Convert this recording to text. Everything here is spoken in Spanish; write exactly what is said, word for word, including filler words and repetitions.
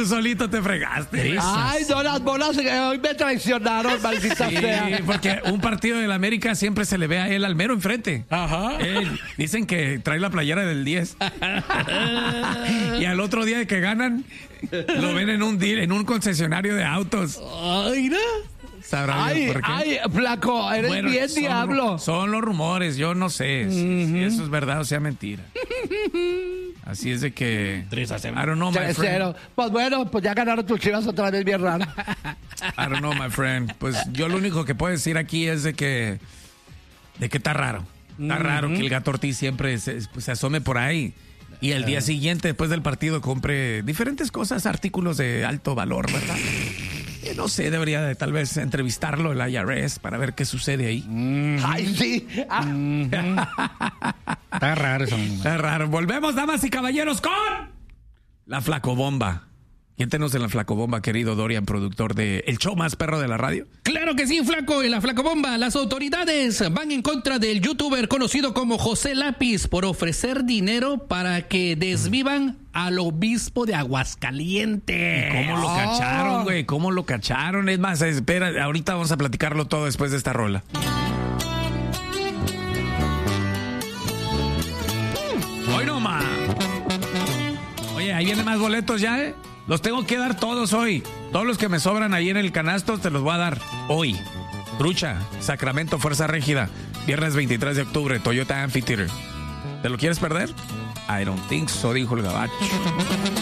Tú solito te fregaste. Ay, no, las bolas eh, hoy me traicionaron, maldita Sí, sea. porque un partido del América siempre se le ve a él al mero enfrente. Ajá. Él, dicen que trae la playera del diez. Y al otro día de que ganan, lo ven en un deal, en un concesionario de autos. Ay, ¿no? ¿Sabrá Ay, por qué? ay, flaco, eres Bueno, bien son, diablo. Son los rumores, yo no sé si, Uh-huh. si eso es verdad o sea mentira. Así es de que... tres a cero. I don't know, my tres friend. cero. Pues bueno, pues ya ganaron tus Chivas otra vez, bien raro. I don't know, my friend. Pues yo lo único que puedo decir aquí es de que... De que está raro. Está Uh-huh. raro que el Gato Ortiz siempre se, pues, se asome por ahí. Y el día siguiente, después del partido, compre diferentes cosas, artículos de alto valor, ¿verdad? Eh, no sé, debería de tal vez entrevistarlo el I R S para ver qué sucede ahí. Ay, sí. Ah, Está raro eso. Está raro. Volvemos, damas y caballeros, con la Flacobomba. ¿Quién tenemos en la Flacobomba, querido Dorian, productor de El Show Más Perro de la Radio? Claro que sí, Flaco. En la Flacobomba, las autoridades van en contra del youtuber conocido como José Lápiz por ofrecer dinero para que desvivan al obispo de Aguascalientes. ¿Cómo lo cacharon, güey? ¿Cómo lo cacharon? Es más, espera, ahorita vamos a platicarlo todo después de esta rola. Hoy no más. Oye, ahí vienen más boletos ya, ¿eh? Los tengo que dar todos hoy. Todos los que me sobran ahí en el canasto te los voy a dar hoy. Trucha, Sacramento, Fuerza Régida. Viernes veintitrés de octubre, Toyota Amphitheater. ¿Te lo quieres perder? I don't think so, dijo el gabacho.